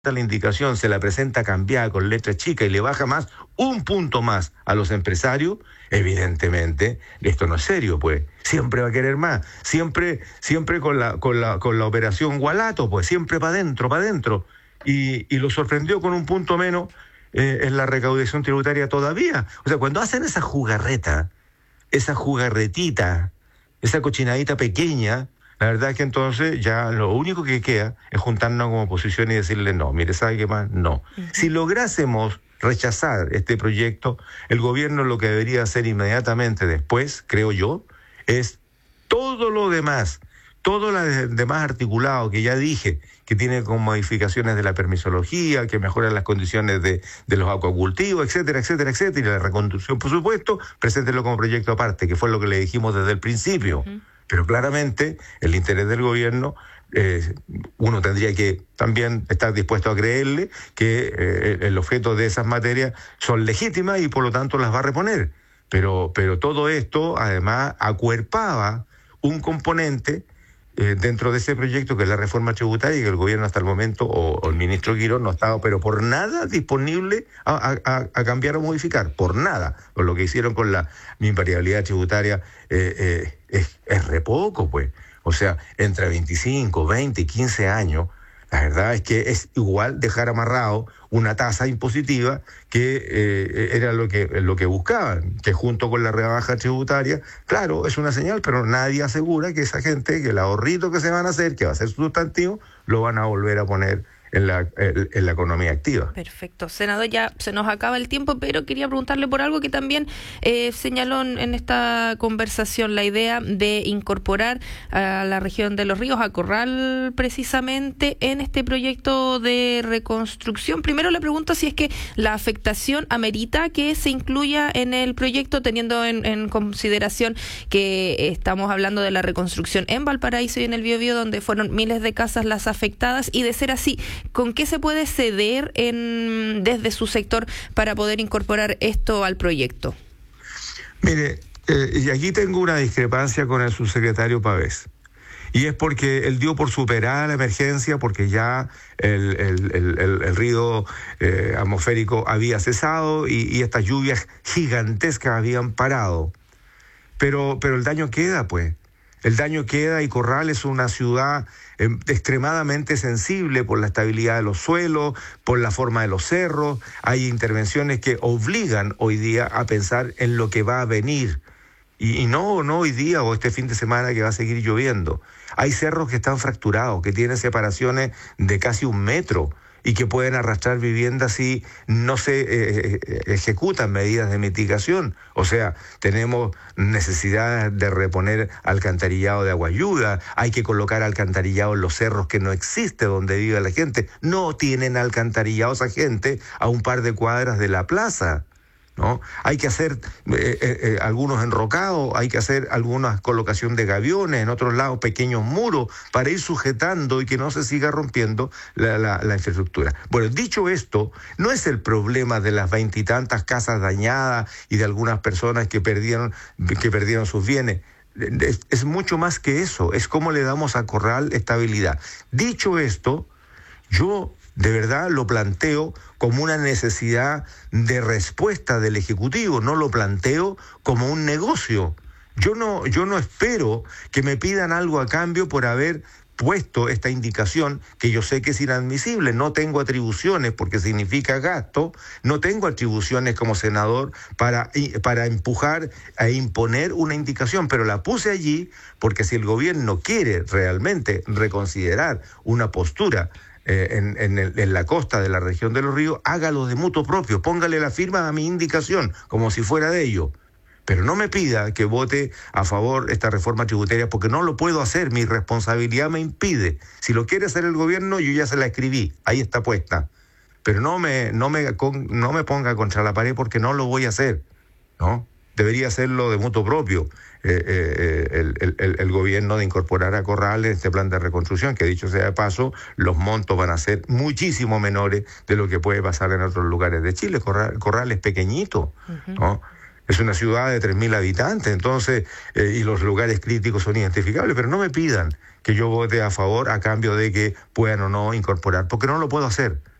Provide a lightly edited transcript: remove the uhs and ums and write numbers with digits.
la indicación, se la presenta cambiada con letra chica y le baja más, un punto más a los empresarios, evidentemente esto no es serio, pues. Siempre va a querer más, siempre con la operación Gualato, pues siempre para adentro. Y lo sorprendió con un punto menos en la recaudación tributaria todavía. O sea, cuando hacen esa jugarretita, esa cochinadita pequeña, la verdad es que entonces ya lo único que queda es juntarnos como oposición y decirle no, mire, ¿sabe qué más? No. Uh-huh. Si lográsemos rechazar este proyecto, el gobierno lo que debería hacer inmediatamente después, creo yo, es todo lo demás, todo lo demás articulado que ya dije, que tiene con modificaciones de la permisología, que mejoran las condiciones de los acuacultivos, etcétera, y la reconstrucción, por supuesto, preséntelo como proyecto aparte, que fue lo que le dijimos desde el principio. Uh-huh. Pero claramente el interés del gobierno, uno tendría que también estar dispuesto a creerle que el objeto de esas materias son legítimas y por lo tanto las va a reponer. Pero todo esto además acuerpaba un componente dentro de ese proyecto que es la reforma tributaria y que el gobierno hasta el momento, o el ministro Quirós, no ha estado pero por nada disponible a cambiar o modificar, por nada. Por lo que hicieron con la invariabilidad tributaria es re poco, pues. O sea, entre 25, 20 y 15 años, la verdad es que es igual dejar amarrado una tasa impositiva que era lo que buscaban, que junto con la rebaja tributaria, claro, es una señal, pero nadie asegura que esa gente, que el ahorrito que se van a hacer, que va a ser sustantivo, lo van a volver a poner en la economía activa. Perfecto. Senador, ya se nos acaba el tiempo, pero quería preguntarle por algo que también señaló en esta conversación, la idea de incorporar a la región de Los Ríos, a Corral precisamente, en este proyecto de reconstrucción. Primero le pregunto si es que la afectación amerita que se incluya en el proyecto, teniendo en consideración que estamos hablando de la reconstrucción en Valparaíso y en el Biobío, donde fueron miles de casas las afectadas, y de ser así, ¿con qué se puede ceder desde su sector para poder incorporar esto al proyecto? Mire, y aquí tengo una discrepancia con el subsecretario Pavés. Y es porque él dio por superada la emergencia, porque ya el río atmosférico había cesado y estas lluvias gigantescas habían parado. Pero el daño queda, pues. El daño queda, y Corral es una ciudad extremadamente sensible por la estabilidad de los suelos, por la forma de los cerros. Hay intervenciones que obligan hoy día a pensar en lo que va a venir. Y no hoy día o este fin de semana que va a seguir lloviendo. Hay cerros que están fracturados, que tienen separaciones de casi 1 metro y que pueden arrastrar viviendas si no se ejecutan medidas de mitigación. O sea, tenemos necesidad de reponer alcantarillado de agua lluvia, hay que colocar alcantarillado en los cerros que no existe donde vive la gente. No tienen alcantarillado esa gente a un par de cuadras de la plaza, ¿no? Hay que hacer algunos enrocados, hay que hacer alguna colocación de gaviones, en otros lados pequeños muros para ir sujetando y que no se siga rompiendo la infraestructura. Bueno, dicho esto, no es el problema de las 20 y tantas casas dañadas y de algunas personas que perdieron sus bienes. Es mucho más que eso, es cómo le damos a Corral estabilidad. Dicho esto, yo de verdad lo planteo como una necesidad de respuesta del Ejecutivo, no lo planteo como un negocio. Yo no espero que me pidan algo a cambio por haber puesto esta indicación, que yo sé que es inadmisible. No tengo atribuciones porque significa gasto, no tengo atribuciones como senador para empujar e imponer una indicación, pero la puse allí porque si el gobierno quiere realmente reconsiderar una postura en la costa de la región de Los Ríos, hágalo de mutuo propio, póngale la firma a mi indicación, como si fuera de ello. Pero no me pida que vote a favor esta reforma tributaria, porque no lo puedo hacer, mi responsabilidad me impide. Si lo quiere hacer el gobierno, yo ya se la escribí, ahí está puesta. Pero no me ponga contra la pared porque no lo voy a hacer, ¿no? Debería hacerlo de mutuo propio. El gobierno de incorporar a Corral en este plan de reconstrucción, que dicho sea de paso, los montos van a ser muchísimo menores de lo que puede pasar en otros lugares de Chile. Corral es pequeñito, ¿no? Es una ciudad de 3.000 habitantes, entonces, y los lugares críticos son identificables, pero no me pidan que yo vote a favor a cambio de que puedan o no incorporar, porque no lo puedo hacer.